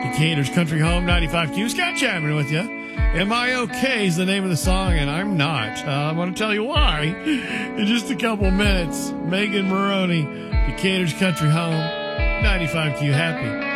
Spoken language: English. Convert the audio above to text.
Decatur's Country Home, 95Q. Scott Chapman with you. Am I Okay is the name of the song, and I'm not. I'm going to tell you why in just a couple minutes. Megan Maroney, Decatur's Country Home, 95Q. Happy